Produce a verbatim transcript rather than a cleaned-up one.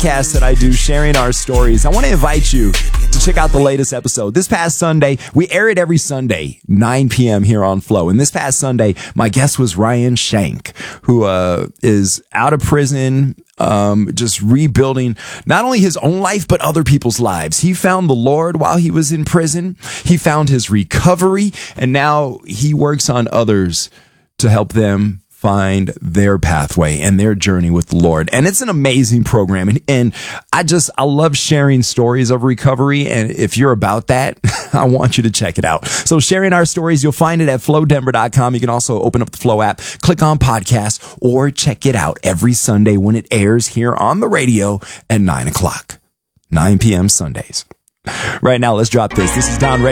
podcast that I do, Sharing Our Stories. I want to invite you to check out the latest episode. This past Sunday, we air it every Sunday, nine p.m. here on Flow. And this past Sunday, my guest was Ryan Shank, who uh, is out of prison, um, just rebuilding not only his own life, but other people's lives. He found the Lord while he was in prison. He found his recovery, and now he works on others to help them find their pathway and their journey with the Lord. And it's an amazing program. And, and I just, I love sharing stories of recovery. And if you're about that, I want you to check it out. So Sharing Our Stories, you'll find it at flow denver dot com. You can also open up the Flow app, click on podcast, or check it out every Sunday when it airs here on the radio at nine o'clock, nine p.m. Sundays. Right now, let's drop this. This is Don Ready.